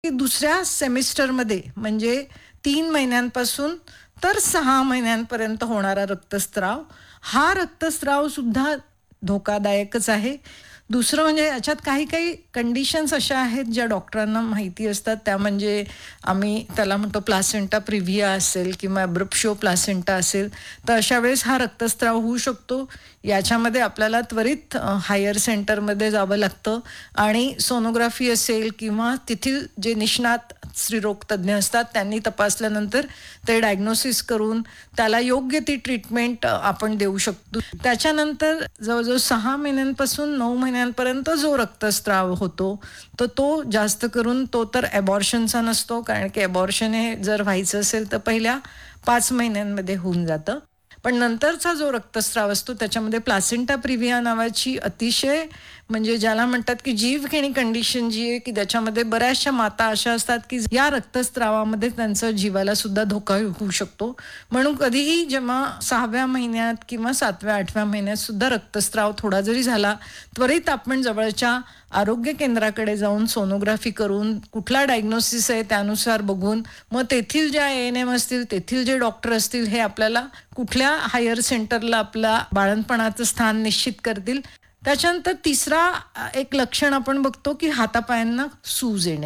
की दुसऱ्या सेमिस्टरमध्ये म्हणजे 3 महिन्यांपासून तर 6 महिन्यांपर्यंत होणारा रक्तस्राव, हा रक्तस्राव सुद्धा धोकादायकच आहे. दुसरं म्हणजे याच्यात काही काही कंडिशन्स अशा आहेत ज्या डॉक्टरांना माहिती असतात. त्या म्हणजे आम्ही त्याला म्हणतो प्लासेंटा प्रिव्हिया असेल किंवा अब्रप्शो प्लासेंटा असेल, तर अशा वेळेस हा रक्तस्राव होऊ शकतो. याच्यामध्ये आपल्याला त्वरित हायर सेंटरमध्ये जावं लागतं आणि सोनोग्राफी असेल किंवा तेथील जे निष्णात स्त्रीरोग तज्ज्ञ असतात त्यांनी तपासल्यानंतर ते डायग्नोसिस करून त्याला योग्य ती ट्रीटमेंट आपण देऊ शकतो. त्याच्यानंतर जवळजवळ 6 महिन्यांपासून 9 महिन्यांपर्यंत जो रक्तस्राव होतो, तर तो जास्त करून तो तर ॲबॉर्शनचा नसतो, कारण की ॲबॉर्शन हे जर व्हायचं असेल तर पहिल्या 5 महिन्यांमध्ये होऊन जातं. पण नंतरचा जो रक्तस्राव असतो त्याच्यामध्ये प्लासेंटा प्रिव्हिया नावाची अतिशय म्हणजे ज्याला म्हणतात की जीवघेणी कंडिशन जी आहे की त्याच्यामध्ये बऱ्याचशा माता अशा असतात की या रक्तस्रावामध्ये त्यांचा जीवाला सुद्धा धोका होऊ शकतो. म्हणून कधीही जेव्हा 6व्या महिन्यात किंवा 7व्या-8व्या महिन्यात सुद्धा रक्तस्राव थोडा जरी झाला, त्वरित आपण जवळच्या आरोग्य केंद्राकडे जाऊन सोनोग्राफी करून कुठला डायग्नोसिस आहे त्यानुसार बघून मग तेथील ज्या ANM असतील, तेथील जे डॉक्टर असतील हे आपल्याला कुठल्या हायर सेंटरला आपला बाळंतपणाचं स्थान निश्चित करतील. त्याच्यानंतर तिसरा एक लक्षण आपण बघतो की हातापायांना सूज येणे.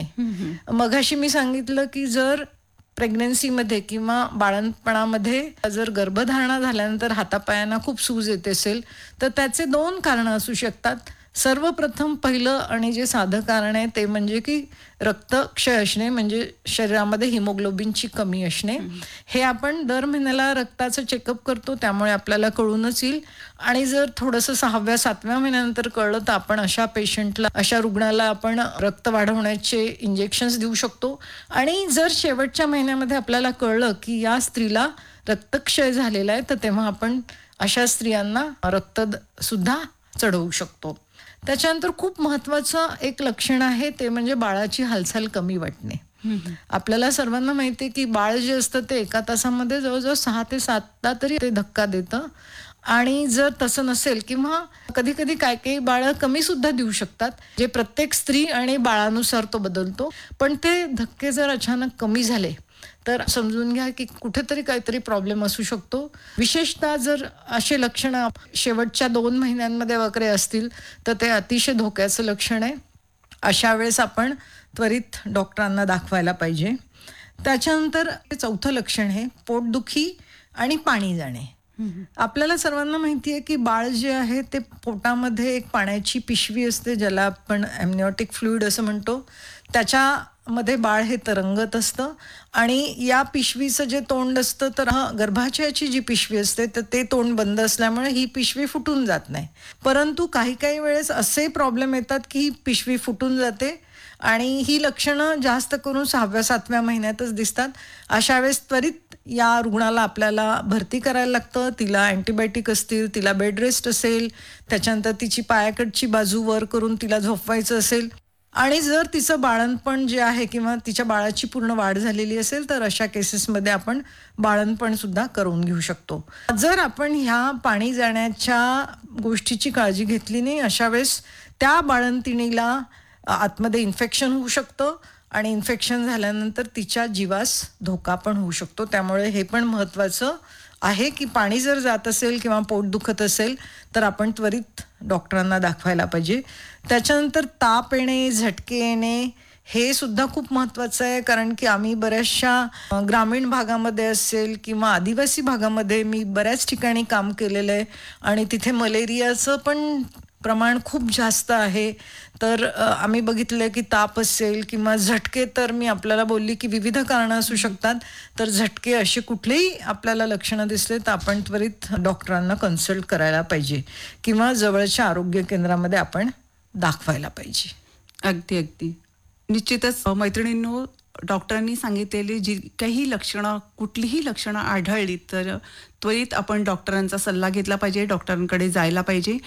मघाशी मी सांगितलं की जर प्रेग्नन्सीमध्ये किंवा बाळंतपणामध्ये जर गर्भधारणा झाल्यानंतर हातापायांना खूप सूज येत असेल, तर त्याचे 2 कारणं असू शकतात. सर्वप्रथम पहिलं आणि जे साधं कारण आहे ते म्हणजे की रक्तक्षय असणे, म्हणजे शरीरामध्ये हिमोग्लोबिनची कमी असणे. हे आपण दर महिन्याला रक्ताचं चेकअप करतो, त्यामुळे आपल्याला कळूनच येईल. आणि जर थोडंसं 6व्या-7व्या महिन्यानंतर कळलं तर आपण अशा पेशंटला, अशा रुग्णाला आपण रक्त वाढवण्याचे इंजेक्शन्स देऊ शकतो. आणि जर शेवटच्या महिन्यामध्ये आपल्याला कळलं की या स्त्रीला रक्तक्षय झालेला आहे, तर तेव्हा आपण अशा स्त्रियांना रक्त सुद्धा चढवू शकतो. त्याच्यानंतर खूप महत्वाचं एक लक्षण आहे ते म्हणजे बाळाची हालचाल कमी वाटणे. आपल्याला सर्वांना माहिती आहे की बाळ जे असतं ते एका तासामध्ये जवळजवळ 6 ते 7दा तरी ते धक्का देतं. आणि जर तसं नसेल किंवा कधी-कधी काही-काही बाळं कमी सुद्धा देऊ शकतात. जे प्रत्येक स्त्री आणि बाळानुसार तो बदलतो. पण ते धक्के जर अचानक कमी झाले, तर समजून घ्या की कुठेतरी काहीतरी प्रॉब्लेम असू शकतो. विशेषतः जर असे लक्षणं शेवटच्या 2 महिन्यांमध्ये वगैरे असतील, तर ते अतिशय धोक्याचं लक्षण आहे. अशा वेळेस आपण त्वरित डॉक्टरांना दाखवायला पाहिजे. त्याच्यानंतर चौथं लक्षण आहे पोटदुखी आणि पाणी जाणे. आपल्याला सर्वांना माहिती आहे की बाळ जे आहे ते पोटामध्ये एक पाण्याची पिशवी असते, ज्याला आपण एम्निओटिक फ्लुइड असं म्हणतो. त्याच्यामध्ये बाळ हे तरंगत असतं आणि या पिशवीचं जे तोंड असतं तर गर्भाशयाची जी पिशवी असते तर ते तोंड बंद असल्यामुळे ही पिशवी फुटून जात नाही. परंतु काही काही वेळेस असे प्रॉब्लेम येतात की ही पिशवी फुटून जाते आणि ही लक्षणं जास्त करून 6व्या-7व्या महिन्यातच दिसतात. अशा वेळेस त्वरित या रुग्णाला आपल्याला भरती करायला लागतं. तिला अँटिबायोटिक असतील, तिला बेड रेस्ट असेल, त्याच्यानंतर तिची पायाकडची बाजू वर करून तिला झोपवायचं असेल आणि जर तिचं बाळंतपण जे आहे किंवा तिच्या बाळाची पूर्ण वाढ झालेली असेल, तर अशा केसेसमध्ये आपण बाळंतपण सुद्धा करून घेऊ शकतो. जर आपण ह्या पाणी जाण्याच्या गोष्टीची काळजी घेतली नाही, अशा वेळेस त्या बाळंतिणीला आतमध्ये इन्फेक्शन होऊ शकतं आणि इन्फेक्शन झाल्यानंतर तिच्या जीवास धोका पण होऊ शकतो. त्यामुळे हे पण महत्त्वाचं आहे की पाणी जर जात असेल किंवा पोट दुखत असेल, तर आपण त्वरित डॉक्टरांना दाखवायला पाहिजे. त्याच्यानंतर ताप येणे, झटके येणे हे सुद्धा खूप महत्त्वाचं आहे, कारण की आम्ही बऱ्याचशा ग्रामीण भागामध्ये असेल किंवा आदिवासी भागामध्ये मी बऱ्याच ठिकाणी काम केलेलं आहे आणि तिथे मलेरियाचं पण प्रमाण खूप जास्त आहे. तर आम्ही बघितलं की ताप असेल किंवा झटके, तर मी आपल्याला बोलली की विविध कारणं असू शकतात. तर झटके असे कुठलेही आपल्याला लक्षणं दिसले तर आपण त्वरित डॉक्टरांना कन्सल्ट करायला पाहिजे किंवा जवळच्या आरोग्य केंद्रामध्ये आपण दाखवायला पाहिजे. अगदी अगदी निश्चितच मैत्रिणींनो, डॉक्टरांनी सांगितलेली जी काही लक्षणं, कुठलीही लक्षणं आढळली तर त्वरित आपण डॉक्टरांचा सल्ला घेतला पाहिजे, डॉक्टरांकडे जायला पाहिजे.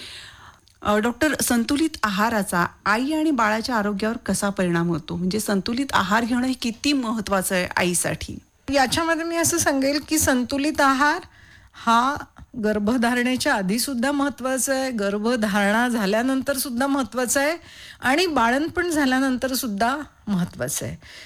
डॉक्टर, संतुलित आहाराचा आई आणि बाळाच्या आरोग्यावर कसा परिणाम होतो? म्हणजे संतुलित आहार घेणं हे किती महत्वाचं आहे आईसाठी? याच्यामध्ये मी असं सांगेल की संतुलित आहार हा गर्भधारणेच्या आधी सुद्धा महत्वाचा आहे, गर्भधारणा झाल्यानंतर सुद्धा महत्वाचा आहे आणि बाळंतपण झाल्यानंतर सुद्धा महत्वाचं आहे.